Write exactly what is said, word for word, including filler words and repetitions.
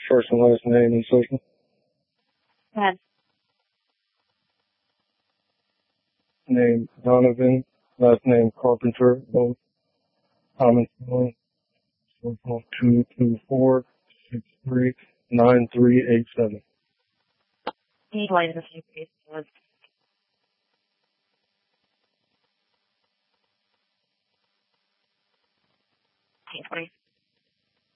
first and last name and social. Go ahead. Name Donovan, last name Carpenter, both common spelling, social two two four six three nine three eight seven. Can you line the same case? Eight twenty.